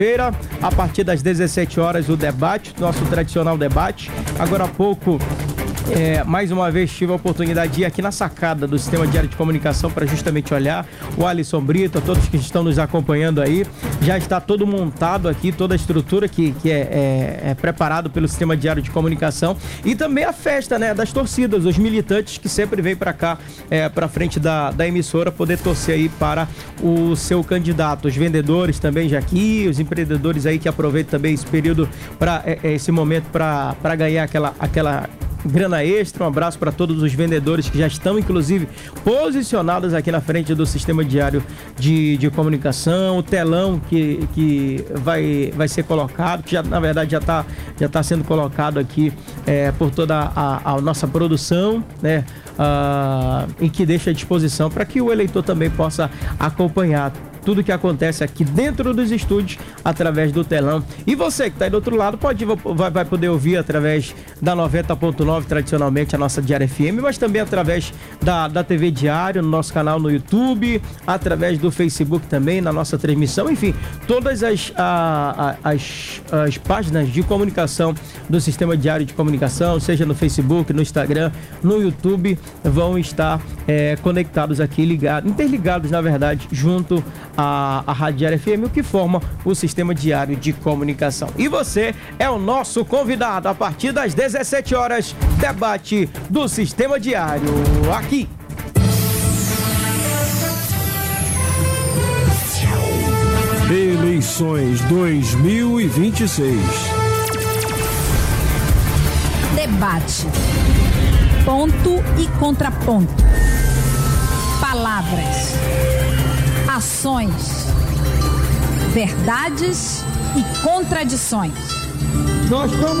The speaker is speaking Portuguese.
A partir das 17 horas o debate, nosso tradicional debate. Agora há pouco, mais uma vez tive a oportunidade de ir aqui na sacada do Sistema Diário de Comunicação para justamente olhar o Alisson Brito, a todos que estão nos acompanhando aí. Já está todo montado aqui, toda a estrutura que é preparado pelo Sistema Diário de Comunicação. E também a festa, né, das torcidas, os militantes que sempre vêm para cá, para frente da emissora, poder torcer aí para o seu candidato. Os vendedores também já aqui, os empreendedores aí que aproveitam também esse período, esse momento para ganhar aquela grana extra. Um abraço para todos os vendedores que já estão, inclusive, posicionados aqui na frente do Sistema Diário de Comunicação. O telão que vai ser colocado, que já, na verdade, já tá sendo colocado aqui por toda a nossa produção, né? E que deixa à disposição para que o eleitor também possa acompanhar tudo que acontece aqui dentro dos estúdios através do telão. E você que está aí do outro lado vai poder ouvir através da 90.9, tradicionalmente a nossa Diário FM, mas também através da TV Diário, no nosso canal no YouTube, através do Facebook também, na nossa transmissão. Enfim, todas as páginas de comunicação do Sistema Diário de Comunicação, seja no Facebook, no Instagram, no YouTube, vão estar conectados aqui, interligados, na verdade, junto a Rádio Diário FM, o que forma o Sistema Diário de Comunicação. E você é o nosso convidado a partir das 17 horas, debate do Sistema Diário aqui. Eleições 2026. Debate. Ponto e contraponto. Palavras. Ações, verdades e contradições. Nós vamos